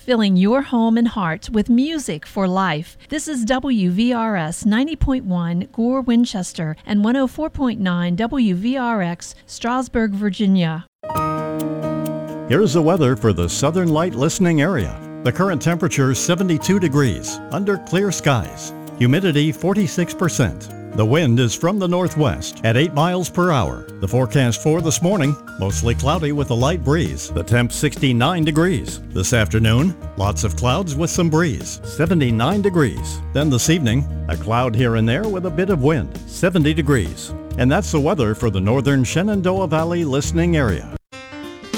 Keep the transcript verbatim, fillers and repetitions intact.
filling your home and heart with music for life. This is W V R S ninety point one Gore, Winchester, and one oh four point nine W V R X, Strasburg, Virginia. Here's the weather for the Southern Light listening area. The current temperature is seventy-two degrees, under clear skies. Humidity forty-six percent. The wind is from the northwest at eight miles per hour. The forecast for this morning, mostly cloudy with a light breeze. The temp sixty-nine degrees. This afternoon, lots of clouds with some breeze, seventy-nine degrees. Then this evening, a cloud here and there with a bit of wind, seventy degrees. And that's the weather for the northern Shenandoah Valley listening area.